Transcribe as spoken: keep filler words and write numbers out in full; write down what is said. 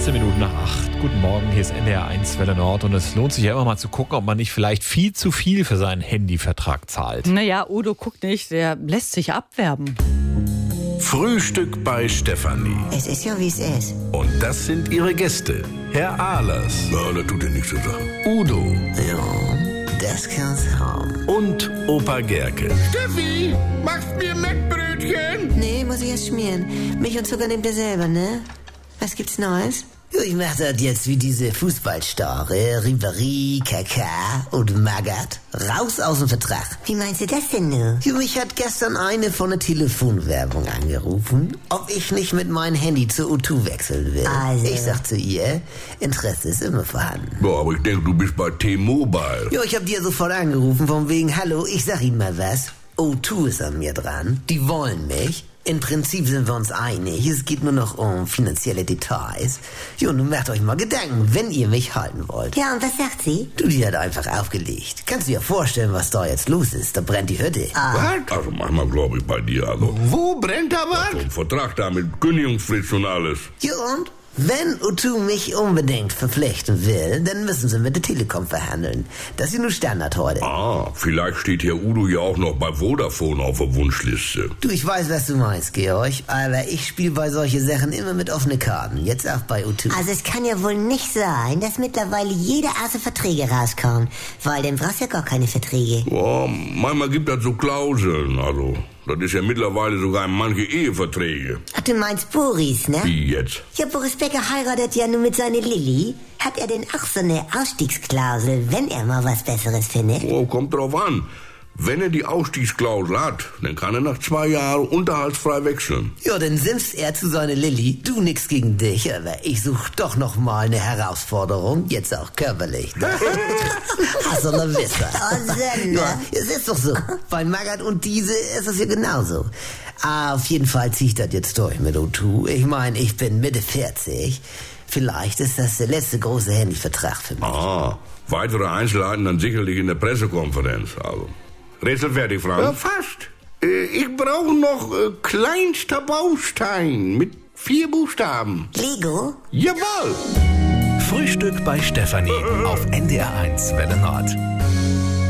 fünfzehn Minuten nach acht. Guten Morgen, hier ist N D R eins Welle Nord und es lohnt sich ja immer mal zu gucken, ob man nicht vielleicht viel zu viel für seinen Handyvertrag zahlt. Naja, Udo guckt nicht, der lässt sich abwerben. Frühstück bei Stefanie. Es ist ja, wie es ist. Und das sind ihre Gäste. Herr Ahlers. Ja, das tut dir nichts zu sagen. Udo. Ja, das kann's haben. Und Opa Gerke. Steffi, machst mir Mettbrötchen? Nee, muss ich erst schmieren. Milch und Zucker nehmt ihr selber, ne? Was gibt's Neues? Ja, ich mach das jetzt wie diese Fußballstare. Ribéry, Kaká und Magath. Raus aus dem Vertrag. Wie meinst du das denn nur? Ja, mich hat gestern eine von der Telefonwerbung angerufen, ob ich nicht mit meinem Handy zur U zwei wechseln will. Also. Ich sag zu ihr, Interesse ist immer vorhanden. Ja, aber ich denke, du bist bei T-Mobile. Ja, ich hab die ja sofort angerufen, von wegen, hallo, ich sag Ihnen mal was. U zwei ist an mir dran. Die wollen mich. Im Prinzip sind wir uns einig. Es geht nur noch um finanzielle Details. Jo, nun macht euch mal Gedanken, wenn ihr mich halten wollt. Ja, und was sagt sie? Du, die hat einfach aufgelegt. Kannst du dir vorstellen, was da jetzt los ist? Da brennt die Hütte. Ah. Was? Also manchmal glaube ich bei dir, also. Wo brennt da was? So ein Vertrag da mit Kündigungsfrist und alles. Ja, und? Wenn U zwei mich unbedingt verpflichten will, dann müssen sie mit der Telekom verhandeln. Das ist nur Standard heute. Ah, vielleicht steht hier Udo ja auch noch bei Vodafone auf der Wunschliste. Du, ich weiß, was du meinst, Georg, aber ich spiele bei solchen Sachen immer mit offenen Karten. Jetzt auch bei U zwei. Also es kann ja wohl nicht sein, dass mittlerweile jede Art Verträge rauskommt, weil dann brauchst du ja gar keine Verträge. Ja, manchmal gibt das so Klauseln, also. Das ist ja mittlerweile sogar in manche Eheverträge. Ach, du meinst Boris, ne? Wie jetzt? Ja, Boris Becker heiratet ja nun mit seiner Lilly. Hat er denn auch so eine Ausstiegsklausel, wenn er mal was Besseres findet? Oh, kommt drauf an. Wenn er die Ausstiegsklausel hat, dann kann er nach zwei Jahren unterhaltsfrei wechseln. Ja, dann simst er zu seiner Lilly. Du, nix gegen dich, aber ich such doch noch mal eine Herausforderung. Jetzt auch körperlich. Ne? Hast du eine Wisse. Oh, Sender. Ja, es ist doch so. Bei Magath und diese ist es ja genauso. Ah, auf jeden Fall zieh ich das jetzt durch mit U zwei. Ich meine, ich bin Mitte vierzig. Vielleicht ist das der letzte große Handyvertrag für mich. Ah, weitere Einzelheiten dann sicherlich in der Pressekonferenz. Also, Rätsel fertig, Frank? Ja, fast. Äh, ich brauche noch äh, kleinster Baustein mit vier Buchstaben. Lego? Jawohl. Frühstück bei Stefanie auf N D R eins Welle Nord.